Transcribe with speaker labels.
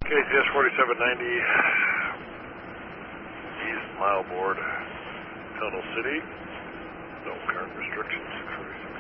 Speaker 1: KCS 4790, East Mile Board, Tunnel City. No current restrictions.